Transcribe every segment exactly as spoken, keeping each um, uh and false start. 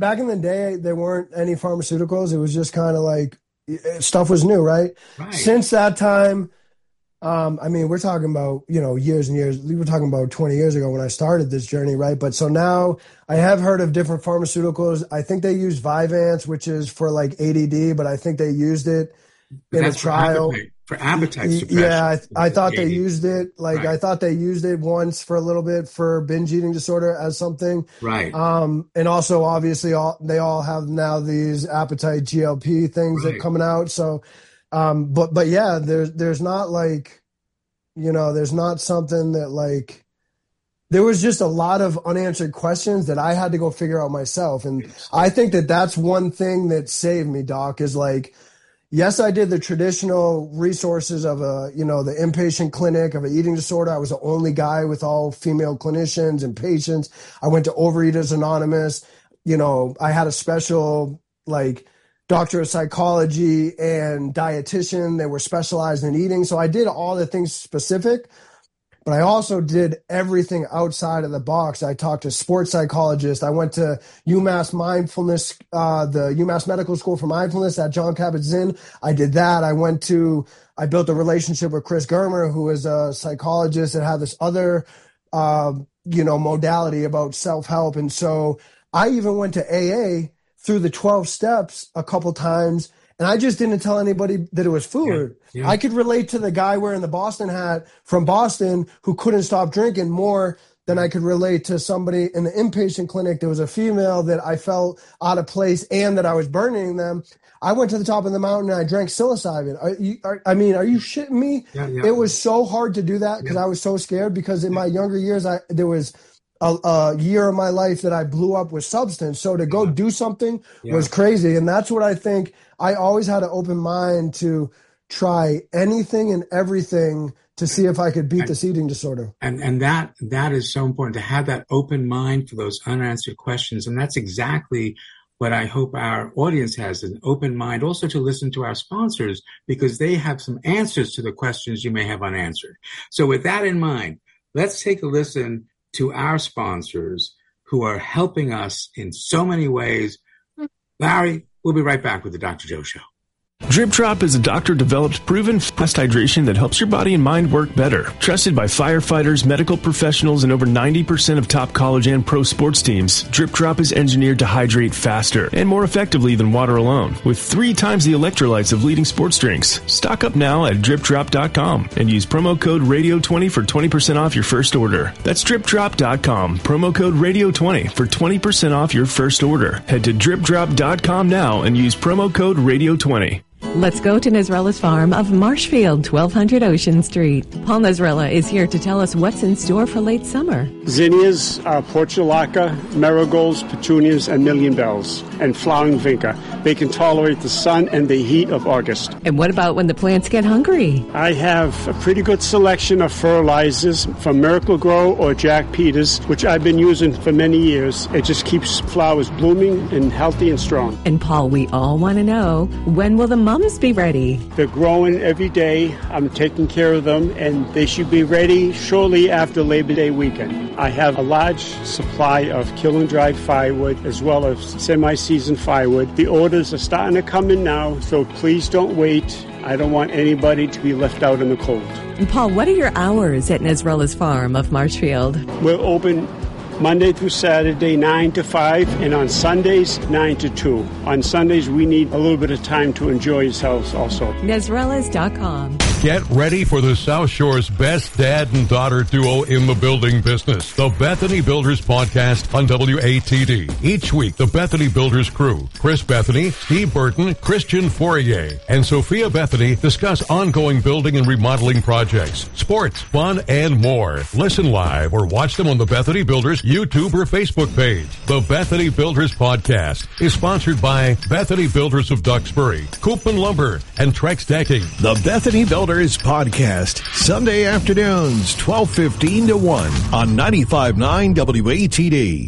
back in the day, there weren't any pharmaceuticals. It was just kind of like stuff was new, right? Right. Since that time, um, I mean, we're talking about, you know, years and years. We were talking about twenty years ago when I started this journey, right? But so now I have heard of different pharmaceuticals. I think they use Vyvanse, which is for like A D D, but I think they used it in a trial. For appetite suppression. Yeah, I, I thought they used it. Like right. I thought they used it once for a little bit for binge eating disorder as something. Right. Um, and also obviously all they all have now these appetite G L P things right. that are coming out. So, um, but but yeah, there's there's not like, you know, there's not something that like. There was just a lot of unanswered questions that I had to go figure out myself, and yes. I think that that's one thing that saved me, Doc. Is like. Yes, I did the traditional resources of a, you know, the inpatient clinic of an eating disorder. I was the only guy with all female clinicians and patients. I went to Overeaters Anonymous. You know, I had a special, like, doctor of psychology and dietitian. They were specialized in eating. So I did all the things specific, but I also did everything outside of the box. I talked to sports psychologists. I went to UMass Mindfulness, uh, the UMass Medical School for Mindfulness at Jon Kabat-Zinn. I did that. I went to, I built a relationship with Chris Germer, who is a psychologist that had this other, uh, you know, modality about self-help. And so I even went to A A through the twelve steps a couple times. And I just didn't tell anybody that it was food. Yeah, yeah. I could relate to the guy wearing the Boston hat from Boston who couldn't stop drinking more than I could relate to somebody in the inpatient clinic. There was a female that I felt out of place and that I was burdening them. I went to the top of the mountain and I drank psilocybin. Are you, are, I mean, are you shitting me? Yeah, yeah. It was so hard to do that because yeah. I was so scared because in my younger years, I there was a, a year of my life that I blew up with substance. So to go yeah. do something yeah. was crazy. And that's what I think. I always had an open mind to try anything and everything to see if I could beat this eating disorder. And and that that is so important, to have that open mind for those unanswered questions. And that's exactly what I hope our audience has, an open mind, also to listen to our sponsors, because they have some answers to the questions you may have unanswered. So with that in mind, let's take a listen to our sponsors who are helping us in so many ways. Larry, we'll be right back with the Doctor Joe Show. Drip Drop is a doctor-developed, proven fast hydration that helps your body and mind work better. Trusted by firefighters, medical professionals, and over ninety percent of top college and pro sports teams, Drip Drop is engineered to hydrate faster and more effectively than water alone, with three times the electrolytes of leading sports drinks. Stock up now at drip drop dot com and use promo code radio twenty for twenty percent off your first order. That's drip drop dot com, promo code radio twenty for twenty percent off your first order. Head to drip drop dot com now and use promo code radio twenty. Let's go to Nasrella's Farm of Marshfield, twelve hundred Ocean Street. Paul Nasrella is here to tell us what's in store for late summer. Zinnias, uh, portulaca, marigolds, petunias, and million bells, and flowering vinca. They can tolerate the sun and the heat of August. And what about when the plants get hungry? I have a pretty good selection of fertilizers from Miracle Grow or Jack Peters, which I've been using for many years. It just keeps flowers blooming and healthy and strong. And Paul, we all want to know, when will the mums be ready? They're growing every day. I'm taking care of them, and they should be ready shortly after Labor Day weekend. I have a large supply of kiln-dried firewood as well as semi-seasoned firewood. The orders are starting to come in now, so please don't wait. I don't want anybody to be left out in the cold. And Paul, what are your hours at Nasrella's Farm of Marshfield? We're open Monday through Saturday, nine to five, and on Sundays, nine to two. On Sundays, we need a little bit of time to enjoy yourselves also. Nasrellas dot com. Get ready for the South Shore's best dad and daughter duo in the building business. The Bethany Builders Podcast on W A T D. Each week, the Bethany Builders crew, Chris Bethany, Steve Burton, Christian Fourier, and Sophia Bethany discuss ongoing building and remodeling projects, sports, fun, and more. Listen live or watch them on the Bethany Builders YouTube or Facebook page. The Bethany Builders Podcast is sponsored by Bethany Builders of Duxbury, Koopman Lumber, and Trex Decking. The Bethany Builders Podcast, Sunday afternoons, twelve fifteen to one on ninety-five point nine W A T D.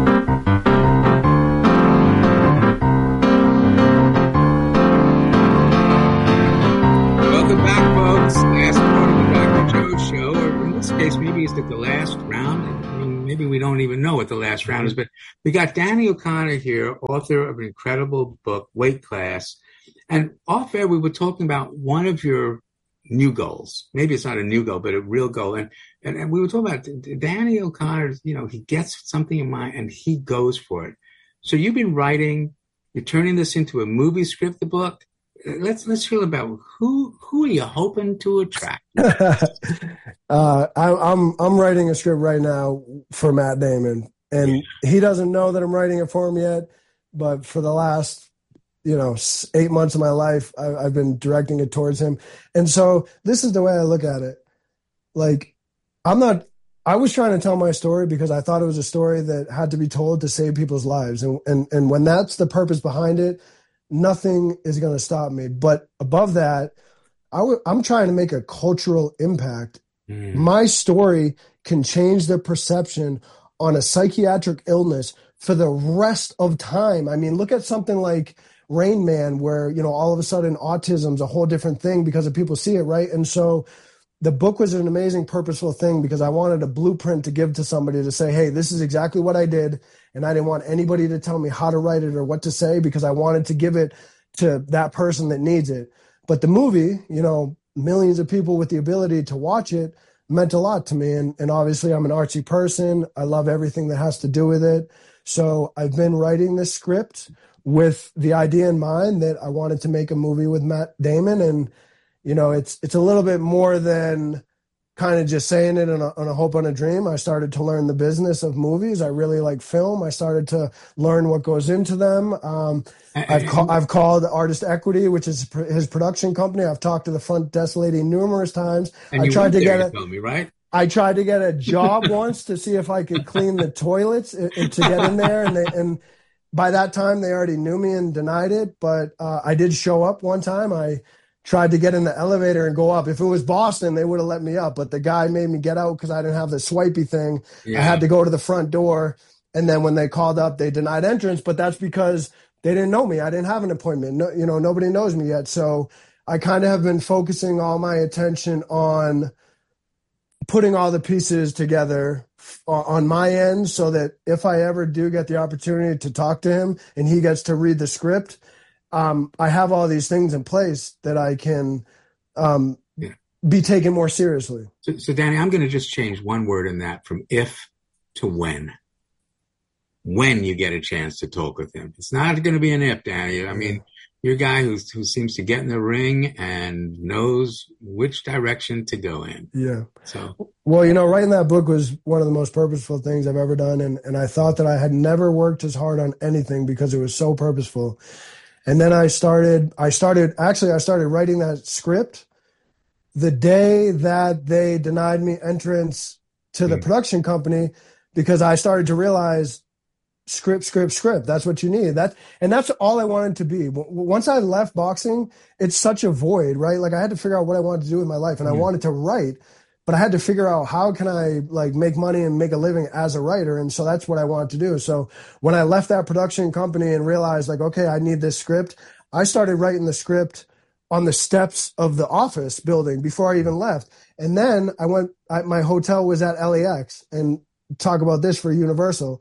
Welcome back, folks. Last part of the Doctor Joe Show, or in this case, maybe it's at the last round. I mean, maybe we don't even know what the last round is, but we got Danny O'Connor here, author of an incredible book, Weight Class. And off air, we were talking about one of your new goals. Maybe it's not a new goal, but a real goal. And, and, and we were talking about Danny O'Connor, you know, he gets something in mind and he goes for it. So you've been writing, you're turning this into a movie script, the book. Let's let's hear about who who are you hoping to attract? uh, I, I'm I'm writing a script right now for Matt Damon, and yeah. he doesn't know that I'm writing it for him yet. But for the last, you know, eight months of my life, I, I've been directing it towards him. And so this is the way I look at it. Like, I'm not. I was trying to tell my story because I thought it was a story that had to be told to save people's lives, and and and when that's the purpose behind it, nothing is going to stop me. But above that, I w- I'm trying to make a cultural impact. Mm. My story can change the perception on a psychiatric illness for the rest of time. I mean, look at something like Rain Man, where, you know, all of a sudden autism's a whole different thing because of people see it, right? And so the book was an amazing, purposeful thing because I wanted a blueprint to give to somebody to say, hey, this is exactly what I did. And I didn't want anybody to tell me how to write it or what to say because I wanted to give it to that person that needs it. But the movie, you know, millions of people with the ability to watch it meant a lot to me. And, and obviously I'm an artsy person. I love everything that has to do with it. So I've been writing this script with the idea in mind that I wanted to make a movie with Matt Damon. And, you know, it's it's a little bit more than kind of just saying it on a, on a hope, on a dream. I started to learn the business of movies. I really like film. I started to learn what goes into them. Um, I've, ca- I've called Artist Equity, which is his production company. I've talked to the front desk lady numerous times. And I you tried to there, get you a, told me, right? I tried to get a job once to see if I could clean the toilets and, and to get in there. And they, and by that time they already knew me and denied it. But uh, I did show up one time. I tried to get in the elevator and go up. If it was Boston, they would have let me up. But the guy made me get out because I didn't have the swipey thing. Yeah. I had to go to the front door. And then when they called up, they denied entrance. But that's because they didn't know me. I didn't have an appointment. No, you know, nobody knows me yet. So I kind of have been focusing all my attention on putting all the pieces together on my end so that if I ever do get the opportunity to talk to him and he gets to read the script, Um, I have all these things in place that I can um, yeah. be taken more seriously. So, so, Danny, I'm going to just change one word in that from if to when. When you get a chance to talk with him. It's not going to be an if, Danny. I mean, you're a guy who's, who seems to get in the ring and knows which direction to go in. Yeah. So, well, you know, writing that book was one of the most purposeful things I've ever done. And, and I thought that I had never worked as hard on anything because it was so purposeful. And then I started, I started, actually, I started writing that script the day that they denied me entrance to the mm. production company because I started to realize script, script, script. That's what you need. That, and that's all I wanted to be. Once I left boxing, it's such a void, right? Like I had to figure out what I wanted to do with my life and mm. I wanted to write, but I had to figure out how can I like make money and make a living as a writer. And so that's what I wanted to do. So when I left that production company and realized like, okay, I need this script, I started writing the script on the steps of the office building before I even left. And then I went, I, my hotel was at L A X, and talk about this for Universal.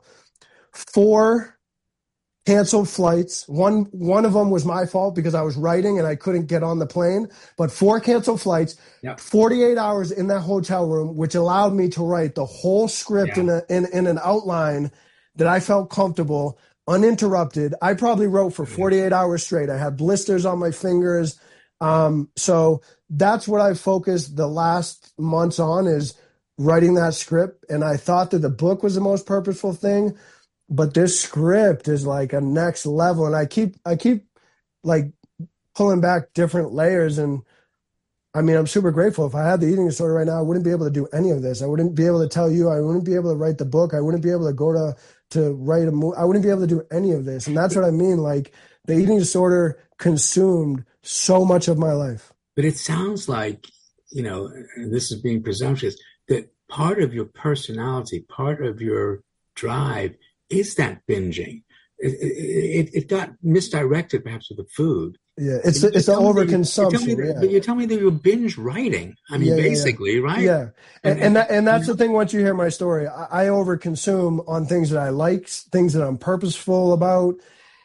Four canceled flights. One, one of them was my fault because I was writing and I couldn't get on the plane, but four canceled flights, yep. forty-eight hours in that hotel room, which allowed me to write the whole script yeah. in, a, in, in an outline that I felt comfortable, uninterrupted. I probably wrote for forty-eight hours straight. I had blisters on my fingers. Um, so that's what I focused the last months on, is writing that script. And I thought that the book was the most purposeful thing. But this script is like a next level. And I keep, I keep like pulling back different layers. And I mean, I'm super grateful. If I had the eating disorder right now, I wouldn't be able to do any of this. I wouldn't be able to tell you, I wouldn't be able to write the book. I wouldn't be able to go to, to write a movie. I wouldn't be able to do any of this. And that's what I mean. Like the eating disorder consumed so much of my life. But it sounds like, you know, and this is being presumptuous, that part of your personality, part of your drive is that binging. It, it, it got misdirected perhaps with the food, Yeah, it's a, it's an overconsumption. That, yeah. But you tell me that you're binge writing. I mean, yeah, basically, yeah. right? Yeah, and and, and, that, and that's the thing. Once you hear my story, I, I overconsume on things that I like, things that I'm purposeful about,